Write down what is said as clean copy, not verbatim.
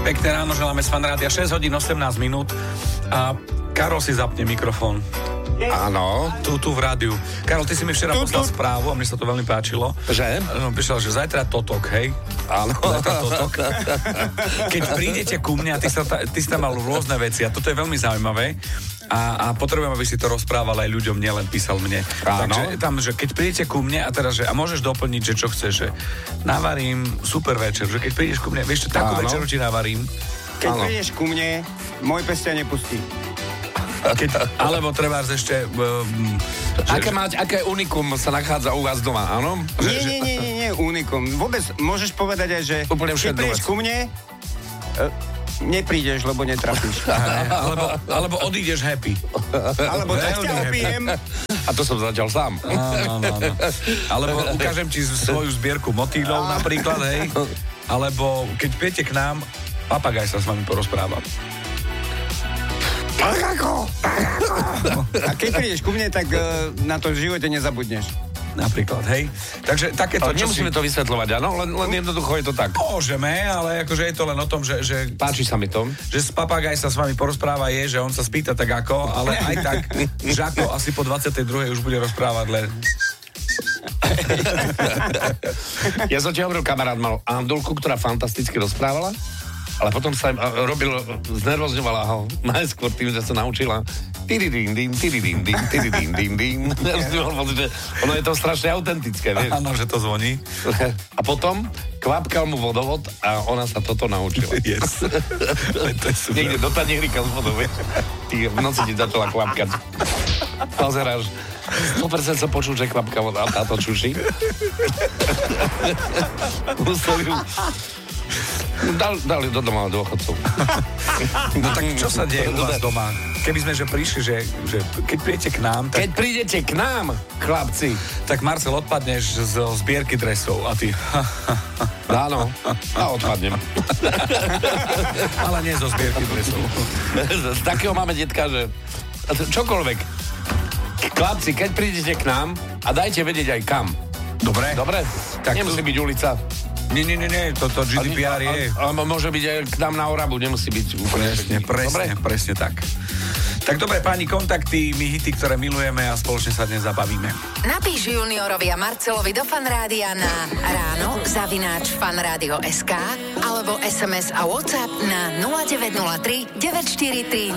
Pekné ráno želáme z Fan Rádia, 6 hodín 18 minút a Karol si zapne mikrofón. Áno. Tu v rádiu. Karol, ty si mi včera poslal správu a mne sa to veľmi páčilo. Že? No, píšel, že zajtra totok, hej? Áno. Zajtra totok. Keď prídete ku mne a ty si tam mal rôzne veci a toto je veľmi zaujímavé a potrebujem, aby si to rozprával aj ľuďom, nielen písal mne. Áno. Takže tam, že keď prídete ku mne a teraz, že a môžeš doplniť, že čo chceš, že navarím super večer, že keď prídeš ku mne, vieš, takú večeru ti navarím. Keď prídeš ku mne, môj pes ťa nepustí. Alebo treba ešte... Aké unikum sa nachádza u vás doma, áno? Nie, unikum. Vôbec môžeš povedať aj, že úplne keď prídeš ku mne, neprídeš, lebo netrafíš. alebo odídeš happy. Alebo tak ťa opijem. A to som zatiaľ sám. Áno. Alebo ukážem ti svoju zbierku motýlov napríklad, hej. Alebo keď pijete k nám, papagaj sa s vami porozpráva. A keď prídeš ku mne, tak na to v živote nezabudneš. Napríklad, hej. Takže takéto... Nemusíme to vysvetľovať, áno? Len jednoducho je to tak. Môžeme, ale akože je to len o tom, že páči sa mi to. Že papagaj sa s vami porozpráva že on sa spýta tak ako, ale aj tak Žako asi po 22. už bude rozprávať len... Ja som ti hovoril, kamarát mal Andulku, ktorá fantasticky rozprávala, ale potom sa znervozňovala ho najskôr tým, že sa naučila ono je to strašne autentické, vieš? Áno, že to zvoní. A potom kvapkal mu vodovod a ona sa toto naučila. Yes. To je super. Niekde do tanierika z vodou, vieš? V noci ti začala kvapkať. Pozeráš, 100% sa počul, že kvapka voda a táto čuší. Dali do doma dôchodcov. No tak čo sa deje u vás doma? Keby sme že prišli, že keď prídete k nám... Tak... Keď prídete k nám, chlapci. Tak Marcel, odpadneš zo zbierky dresov a ty... Áno, a odpadnem. Ale nie zo zbierky dresov. Z takého máme detka, že čokoľvek. Chlapci, keď prídete k nám a dajte vedieť aj kam. Dobre? Tak nemusí byť ulica. Nie, toto GDPR je. Ale môže byť aj k nám na Orabu, nemusí byť úplne. Presne tak. Tak dobre, páni, kontakty, my hity, ktoré milujeme a spoločne sa dnes zabavíme. Napíš Juniorovi a Marcelovi do Fanrádia na ráno@fanradio.sk alebo SMS a WhatsApp na 0903 943